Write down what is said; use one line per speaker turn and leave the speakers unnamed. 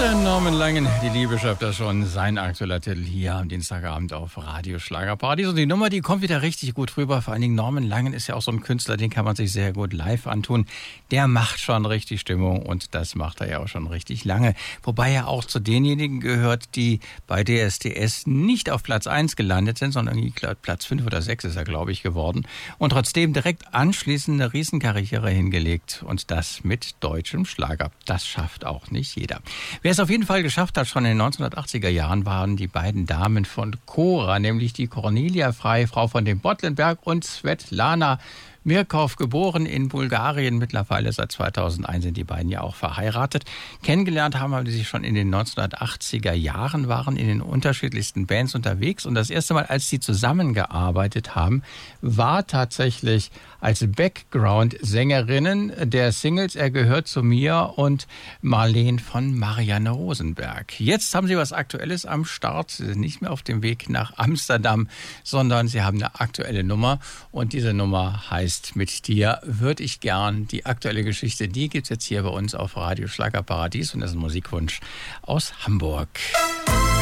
Norman Langen, die Liebe schafft das schon. Sein aktueller Titel hier am Dienstagabend auf Radio Schlagerparadies. Und die Nummer, die kommt wieder richtig gut rüber. Vor allen Dingen Norman Langen ist ja auch so ein Künstler, den kann man sich sehr gut live antun. Der macht schon richtig Stimmung und das macht er ja auch schon richtig lange. Wobei er auch zu denjenigen gehört, die bei DSDS nicht auf Platz 1 gelandet sind, sondern irgendwie Platz 5 oder 6 ist er, glaube ich, geworden. Und trotzdem direkt anschließend eine Riesenkarriere hingelegt. Und das mit deutschem Schlager. Das schafft auch nicht jeder. Wer es auf jeden Fall geschafft hat, schon in den 1980er Jahren, waren die beiden Damen von Cora, nämlich die Cornelia Frey, Frau von dem Bottlenberg, und Svetlana Mirkov, geboren in Bulgarien. Mittlerweile seit 2001 sind die beiden ja auch verheiratet. Kennengelernt haben wir sie schon in den 1980er Jahren, waren in den unterschiedlichsten Bands unterwegs. Und das erste Mal, als sie zusammengearbeitet haben, war tatsächlich als Background-Sängerinnen der Singles Er gehört zu mir und Marleen von Marianne Rosenberg. Jetzt haben sie was Aktuelles am Start. Sie sind nicht mehr auf dem Weg nach Amsterdam, sondern sie haben eine aktuelle Nummer. Und diese Nummer heißt Mit dir würde ich gern. Die aktuelle Geschichte, die gibt es jetzt hier bei uns auf Radio Schlagerparadies und das ist ein Musikwunsch aus Hamburg.